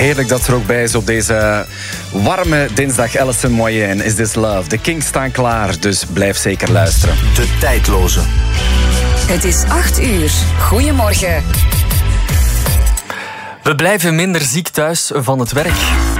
Heerlijk dat ze er ook bij is op deze warme dinsdag. Alison Moyenne, Is This Love? De Kings staan klaar, dus blijf zeker luisteren. De tijdloze. Het is 8:00. Goedemorgen. We blijven minder ziek thuis van het werk.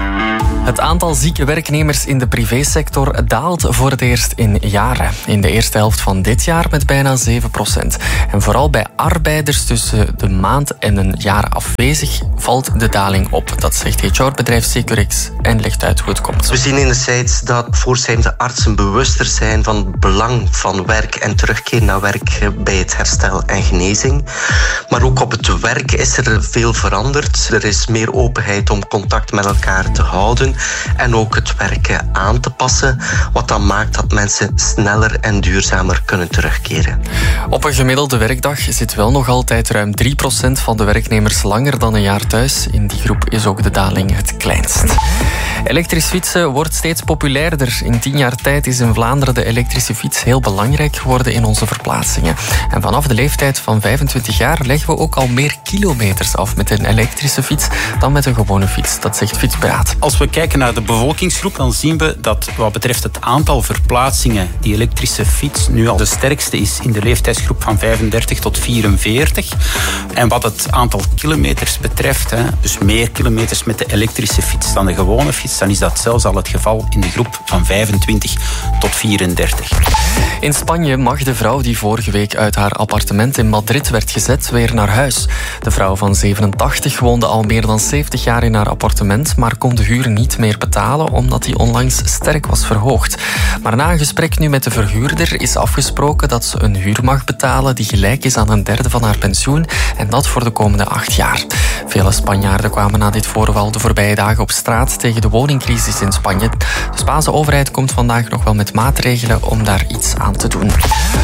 Het aantal zieke werknemers in de privésector daalt voor het eerst in jaren. In de eerste helft van dit jaar met bijna 7%. En vooral bij arbeiders tussen de maand en een jaar afwezig valt de daling op. Dat zegt HR-bedrijf Securix en legt uit hoe het komt. We zien enerzijds dat voortschrijdende artsen bewuster zijn van het belang van werk en terugkeer naar werk bij het herstel en genezing. Maar ook op het werk is er veel veranderd. Er is meer openheid om contact met elkaar te houden. En ook het werken aan te passen, wat dan maakt dat mensen sneller en duurzamer kunnen terugkeren. Op een gemiddelde werkdag zit wel nog altijd ruim 3% van de werknemers langer dan een jaar thuis. In die groep is ook de daling het kleinst. Elektrisch fietsen wordt steeds populairder. In 10 jaar tijd is in Vlaanderen de elektrische fiets heel belangrijk geworden in onze verplaatsingen. En vanaf de leeftijd van 25 jaar leggen we ook al meer kilometers af met een elektrische fiets dan met een gewone fiets. Dat zegt Fietsberaad. Als we kijken naar de bevolkingsgroep, dan zien we dat wat betreft het aantal verplaatsingen die elektrische fiets nu al de sterkste is in de leeftijdsgroep van 35 tot 44. En wat het aantal kilometers betreft, dus meer kilometers met de elektrische fiets dan de gewone fiets, dan is dat zelfs al het geval in de groep van 25 tot 34. In Spanje mag de vrouw die vorige week uit haar appartement in Madrid werd gezet weer naar huis. De vrouw van 87 woonde al meer dan 70 jaar in haar appartement, maar kon de huur niet meer betalen omdat die onlangs sterk was verhoogd. Maar na een gesprek nu met de verhuurder is afgesproken dat ze een huur mag betalen die gelijk is aan een derde van haar pensioen en dat voor de komende 8 jaar. Vele Spanjaarden kwamen na dit voorval de voorbije dagen op straat tegen de woningcrisis in Spanje. De Spaanse overheid komt vandaag nog wel met maatregelen om daar iets aan te doen.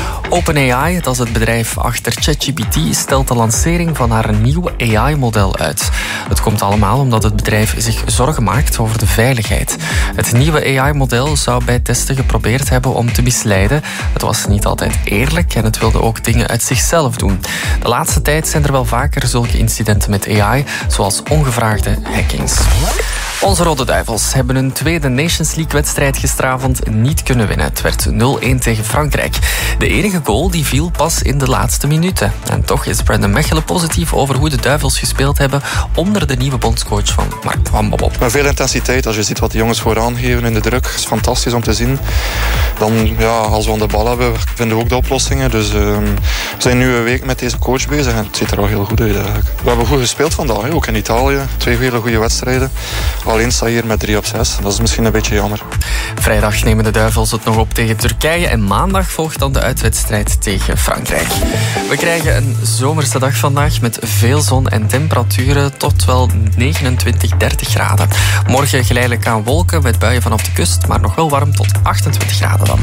OpenAI, dat is het bedrijf achter ChatGPT, stelt de lancering van haar nieuwe AI-model uit. Het komt allemaal omdat het bedrijf zich zorgen maakt over de veiligheid. Het nieuwe AI-model zou bij testen geprobeerd hebben om te misleiden. Het was niet altijd eerlijk en het wilde ook dingen uit zichzelf doen. De laatste tijd zijn er wel vaker zulke incidenten met AI, zoals ongevraagde hackings. Onze Rode Duivels hebben hun tweede Nations League-wedstrijd gisteravond niet kunnen winnen. Het werd 0-1 tegen Frankrijk. De enige goal die viel pas in de laatste minuten. En toch is Brandon Mechelen positief over hoe de Duivels gespeeld hebben onder de nieuwe bondscoach van Mark van Bommel. Met veel intensiteit, als je ziet wat de jongens vooraan geven in de druk, is fantastisch om te zien. Dan, ja, als we aan de bal hebben, vinden we ook de oplossingen. Dus we zijn nu een week met deze coach bezig en het ziet er al heel goed uit eigenlijk. We hebben goed gespeeld vandaag, ook in Italië. 2 hele goede wedstrijden. Alleen sta je hier met 3 op 6. Dat is misschien een beetje jammer. Vrijdag nemen de Duivels het nog op tegen Turkije en maandag volgt dan de uitwedstrijd tegen Frankrijk. We krijgen een zomerse dag vandaag met veel zon en temperaturen tot wel 29, 30 graden. Morgen geleidelijk aan wolken met buien vanaf de kust, maar nog wel warm tot 28 graden dan.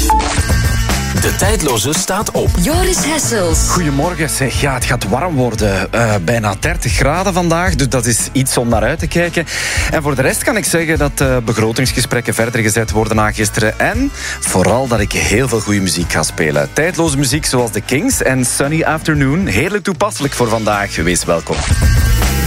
De tijdloze staat op. Joris Hessels. Goedemorgen, zeg. Ja, het gaat warm worden. Bijna 30 graden vandaag, dus dat is iets om naar uit te kijken. En voor de rest kan ik zeggen dat de begrotingsgesprekken verder gezet worden na gisteren. En vooral dat ik heel veel goede muziek ga spelen. Tijdloze muziek zoals The Kings en Sunny Afternoon. Heerlijk toepasselijk voor vandaag. Wees welkom.